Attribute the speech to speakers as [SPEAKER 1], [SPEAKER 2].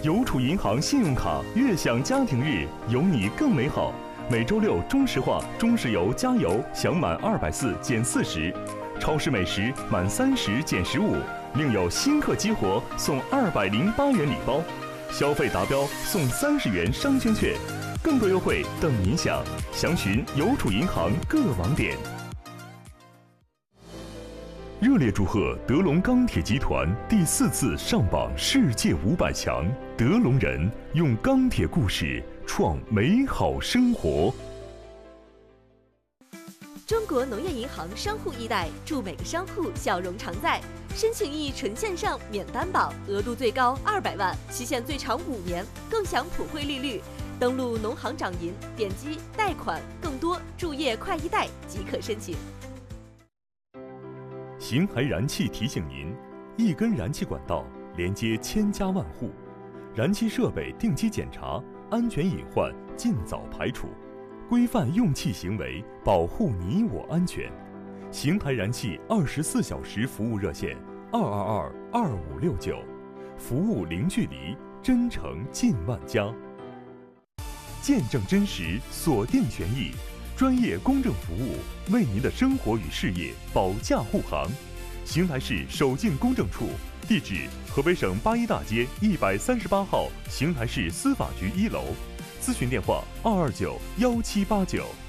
[SPEAKER 1] 邮储银行信用卡悦享家庭日，有你更美好。每周六中石化、中石油加油享满240减40，超市美食满30减15，另有新客激活送208元礼包，消费达标送30元商圈券，更多优惠等您享。详询邮储银行各网点。热烈祝贺德龙钢铁集团第4次上榜世界500强，德龙人用钢铁故事创美好生活。
[SPEAKER 2] 中国农业银行商户易贷，祝每个商户笑容常在。申请易纯线上免担保，额度最高200万，期限最长5年，更享普惠利率。登录农行掌银，点击贷款，更多注业快易贷即可申请。
[SPEAKER 1] 邢台燃气提醒您：一根燃气管道连接千家万户，燃气设备定期检查，安全隐患尽早排除，规范用气行为，保护你我安全。邢台燃气24小时服务热线222-2569，服务零距离，真诚近万家。见证真实，锁定权益，专业公正服务，为您的生活与事业保驾护航。邢台市守进公证处，地址河北省八一大街138号邢台市司法局1楼，咨询电话229-1789。